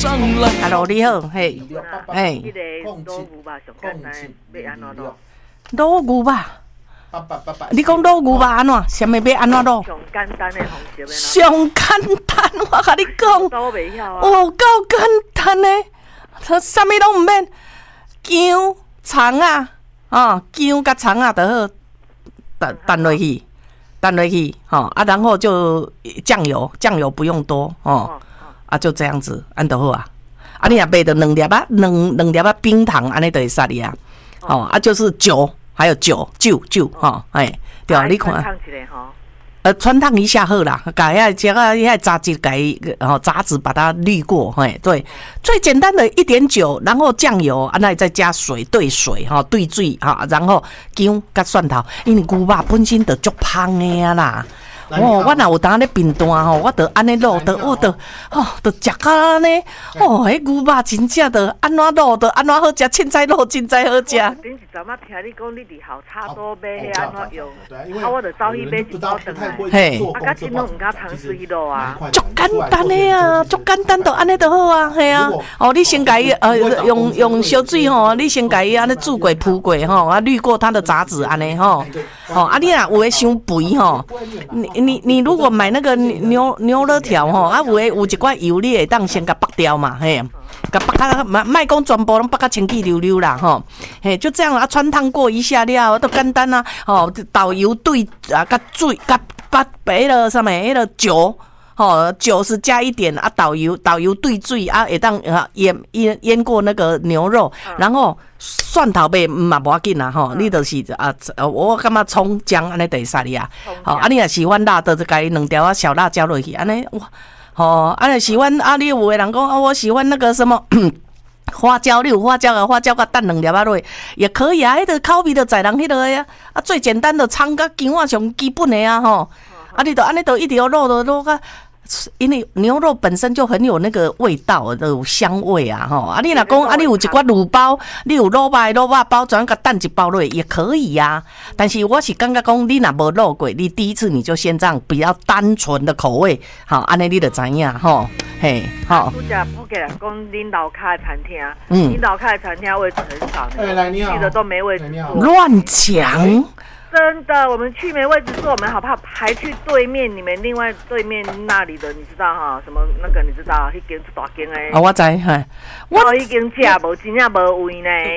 上来。Hello， 你好，嘿， 嘿，迄个卤牛吧，上简单，要安怎卤？ 卤牛吧。你讲卤牛吧安怎？什么要安怎卤？ 上简单的方式。 上简单，我甲你讲， 都袂晓啊。 哦，够简单的，它啥物拢唔免，姜、葱啊，姜甲葱啊就好，拌落去，啊，然后就酱油不用多啊，就这样子，安就好啊。啊，你若买着2粒啊，两粒啊冰糖，安尼就会使哩啊。啊，就是酒。还有酒，哎，对啊，你看，穿烫一下好啦，把遐杂质杂质把它滤过，嘿，对，最简单的一点酒，然后酱油，那再加水兑水兑水然后姜甲蒜头，因为牛肉本身就足香的啊啦。我若有当咧贫惰我就安尼卤，就食到安尼，迄牛肉真正就安怎卤，就安怎好食，凊彩卤凊彩好食。 顶一阵仔听你讲，你伫校差多买迄安怎用？我就走去买一包回来。 嘿， 甲真拢毋敢尝试去卤啊。 足简单的啊，足简单，就安尼就好啊，嘿啊。你先甲伊用烧水你先甲伊安尼煮过铺过啊，滤过它的杂质安尼啊，你若有诶伤肥你如果买那个牛肉条有一块油你会当先甲剥掉嘛，嘿，甲剥较莫讲全部拢剥较清气溜溜啦，嘿，就这样啊，穿烫过一下了，都简单啊，豆油兑啊，甲水甲把迄个什么迄个酒。酒是加一点啊，豆油兑水啊，会当腌过那个牛肉，然后蒜头呗嘛无要紧啦你就是我感觉葱姜安尼就会使哩啊。你若喜欢辣的，就加2条啊小辣椒落去，安尼哇，你喜欢你有的人讲我喜欢那个什么花椒，你有花椒甲蛋2粒啊落去也可以啊，迄个口味就在人迄个呀啊，最简单的葱甲姜啊上基本的啊你就安尼就一直要卤个。因为牛肉本身就很有那个味道的香味啊你若讲你有一罐卤包，你有卤肉包转个蛋一包落也可以啊。但是我是感觉讲你若无卤过，你第一次你就先这样比较单纯的口味，安尼你就知影嘿拄则普给人讲恁楼下的餐厅，恁楼下的餐厅位置很少，去的都没位置坐， 乱讲。 真的，我们去没位置坐，我们好怕还去对面，你们另外对面那里的，你知道什么那个你知道？迄间是大间的。 我知，嘿， 我已经食无，真正无位呢。